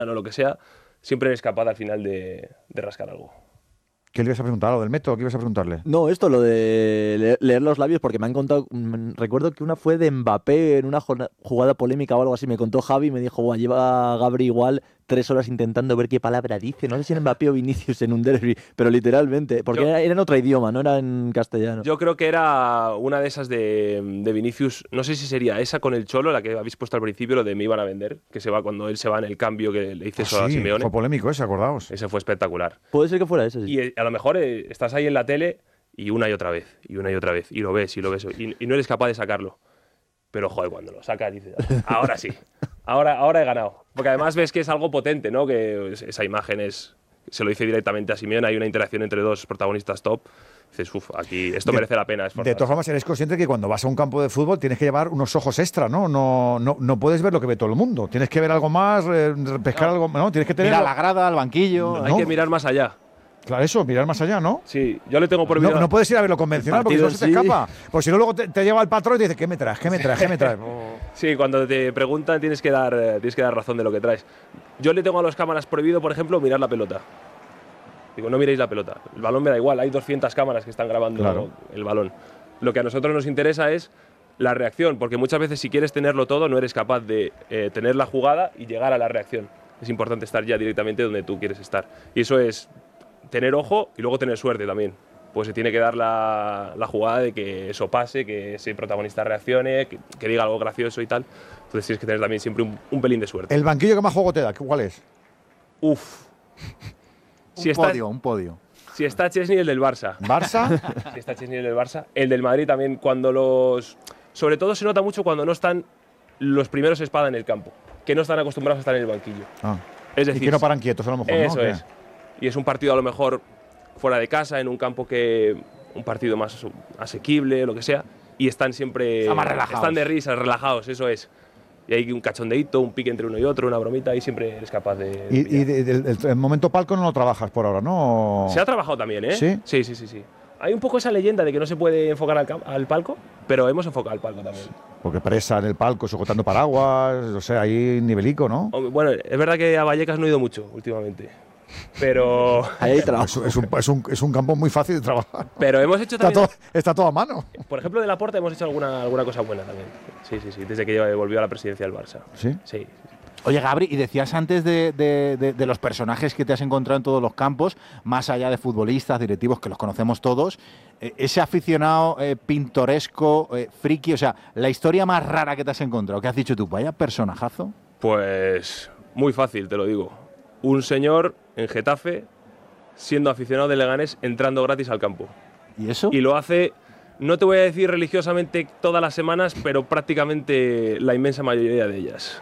o lo que sea, siempre eres capaz al final de rascar algo. ¿Qué le ibas a preguntar? ¿Lo del método? ¿Qué ibas a preguntarle? No, esto, lo de leer los labios, porque me han contado, recuerdo que una fue de Mbappé en una jugada polémica o algo así, me contó Javi y me dijo, "Buah, lleva Gabri igual 3 horas intentando ver qué palabra dice, no sé si en Mbappé o Vinicius en un derbi, pero literalmente, porque era en otro idioma, no era en castellano". Yo creo que era una de esas de Vinicius, no sé si sería esa con el Cholo, la que habéis puesto al principio, lo de me iban a vender, que se va cuando él se va en el cambio, que le dice eso a Simeone. Fue polémico ese, acordaos. Ese fue espectacular. Puede ser que fuera ese, sí. Y a lo mejor estás ahí en la tele y una y otra vez, y una y otra vez, y lo ves, y no eres capaz de sacarlo. Pero, joder, cuando lo sacas dices, ahora sí, ahora he ganado. Porque además ves que es algo potente, ¿no? Que esa imagen se lo dice directamente a Simeone, hay una interacción entre dos protagonistas top. Dices, aquí esto merece la pena esforzarse. De todas formas, eres consciente que cuando vas a un campo de fútbol tienes que llevar unos ojos extra, ¿no? No puedes ver lo que ve todo el mundo. Tienes que ver algo más, pescar algo, ¿no? Tienes que tener... Mira la grada, al banquillo... Hay que mirar más allá. Claro, eso, mirar más allá, ¿no? Sí, yo le tengo prohibido... No puedes ir a ver lo convencional porque si no se te escapa. Pues si no, luego te lleva el patrón y te dice, ¿qué me traes? Sí, cuando te preguntan tienes que dar razón de lo que traes. Yo le tengo a los cámaras prohibido, por ejemplo, mirar la pelota. Digo, no miréis la pelota. El balón me da igual, hay 200 cámaras que están grabando el balón. Lo que a nosotros nos interesa es la reacción, porque muchas veces si quieres tenerlo todo no eres capaz de tener la jugada y llegar a la reacción. Es importante estar ya directamente donde tú quieres estar. Y eso es tener ojo y luego tener suerte también. Pues se tiene que dar la jugada de que eso pase, que ese protagonista reaccione, que diga algo gracioso y tal. Entonces tienes que tener también siempre un pelín de suerte. ¿El banquillo que más juego te da? ¿Cuál es? Uf. Un podio. Si está Chesney, el del Barça. ¿Barça? Si está Chesney, el del Barça. El del Madrid también, sobre todo se nota mucho cuando no están los primeros espada en el campo, que no están acostumbrados a estar en el banquillo. Es decir, y que no paran quietos a lo mejor, eso ¿no? es. Y es un partido a lo mejor fuera de casa, en un campo un partido más asequible, lo que sea, y están siempre... Están de risas, relajados, eso es. Y hay un cachondeíto, un pique entre uno y otro, una bromita, y siempre eres capaz de... Y el momento palco no lo trabajas por ahora, ¿no? Se ha trabajado también, ¿eh? ¿Sí? Sí. Hay un poco esa leyenda de que no se puede enfocar al palco, pero hemos enfocado al palco también. Porque presa en el palco, sujetando paraguas, o sea, hay nivelico, ¿no? Bueno, es verdad que a Vallecas no he ido mucho últimamente, pero... Ahí hay trabajo. Es un campo muy fácil de trabajar. Pero hemos hecho también... Está todo a mano. Por ejemplo, de Laporta hemos hecho alguna cosa buena también. Sí, desde que volvió a la presidencia del Barça. ¿Sí? Sí. Oye, Gabri, y decías antes de los personajes que te has encontrado en todos los campos, más allá de futbolistas, directivos, que los conocemos todos, ese aficionado pintoresco, friki, o sea, la historia más rara que te has encontrado, ¿qué has dicho tú? Vaya personajazo. Pues muy fácil, te lo digo. Un señor en Getafe, siendo aficionado de Leganés, entrando gratis al campo. ¿Y eso? Y lo hace, no te voy a decir religiosamente todas las semanas, pero prácticamente la inmensa mayoría de ellas.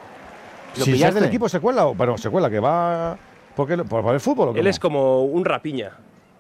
Si ya es del equipo, ¿se cuela? Pero se cuela, que va por el fútbol. Él es como un rapiña.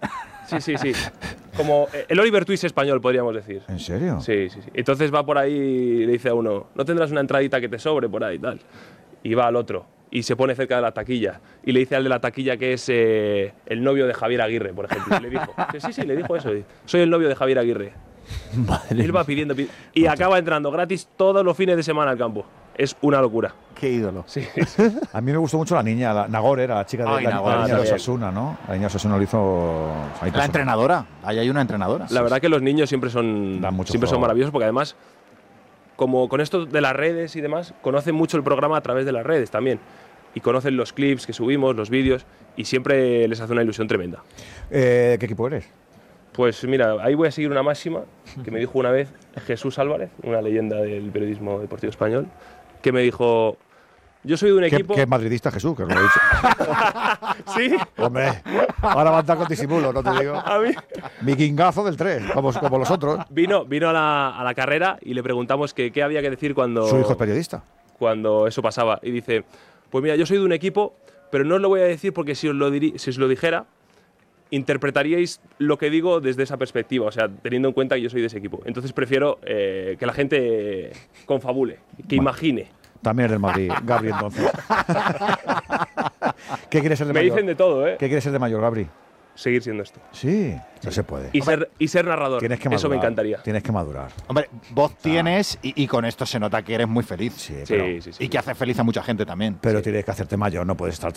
Sí. Como el Oliver Twist español, podríamos decir. ¿En serio? Sí. Entonces va por ahí y le dice a uno, ¿no tendrás una entradita que te sobre por ahí y tal? Y va al otro y se pone cerca de la taquilla y le dice al de la taquilla que es el novio de Javier Aguirre, por ejemplo. Y le dijo, sí, le dijo eso. Soy el novio de Javier Aguirre. Madre. Él va pidiendo y acaba entrando gratis todos los fines de semana al campo. Es una locura. Qué ídolo. Sí. A mí me gustó mucho la niña, Nagore, era la chica de la niña de Osasuna, ¿no? La niña de Osasuna lo hizo... La entrenadora. Ahí hay una entrenadora. La verdad que los niños siempre son maravillosos porque además, como con esto de las redes y demás, conocen mucho el programa a través de las redes también. Y conocen los clips que subimos, los vídeos, y siempre les hace una ilusión tremenda. ¿Qué equipo eres? Pues mira, ahí voy a seguir una máxima que me dijo una vez Jesús Álvarez, una leyenda del periodismo deportivo español, que me dijo, yo soy de un equipo... ¿Qué madridista Jesús? Que os lo he dicho. ¿Sí? Hombre, ahora va a estar con disimulo, no te digo. A mí. Vikingazo del 3, como los otros. Vino a la carrera y le preguntamos qué había que decir cuando... Su hijo es periodista. Cuando eso pasaba. Y dice, pues mira, yo soy de un equipo, pero no os lo voy a decir porque si os lo dijera, interpretaríais lo que digo desde esa perspectiva, o sea, teniendo en cuenta que yo soy de ese equipo. Entonces prefiero que la gente confabule, que imagine. También eres del Madrid, Gabri, entonces. ¿Qué quieres ser de mayor? Me dicen de todo, ¿eh? ¿Qué quieres ser de mayor, Gabri? Seguir siendo esto. Sí, no se puede. Y ser narrador. Tienes que madurar. Eso me encantaría. Tienes que madurar. Hombre, voz tienes y con esto se nota que eres muy feliz. Sí, Sí. Y que hace feliz a mucha gente también. Pero tienes que hacerte mayor, no puedes estar